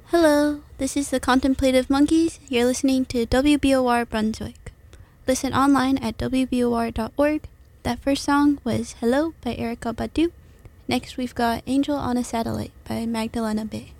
Hello, this is the Contemplative Monkeys. You're listening to WBOR Brunswick. Listen online at WBOR.org. That first song was Hello by Erykah Badu. Next we've got Angel on a Satellite by Magdalena Bay.